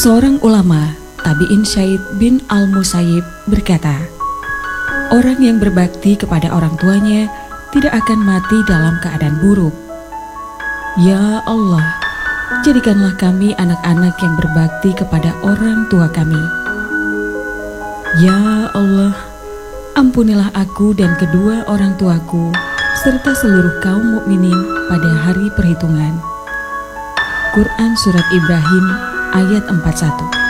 Seorang ulama, Tabi'in Syaid bin Al-Musayyib berkata, orang yang berbakti kepada orang tuanya tidak akan mati dalam keadaan buruk. Ya Allah, jadikanlah kami anak-anak yang berbakti kepada orang tua kami. Ya Allah, ampunilah aku dan kedua orang tuaku serta seluruh kaum mukminin pada hari perhitungan. Quran Surat Ibrahim ayat 41.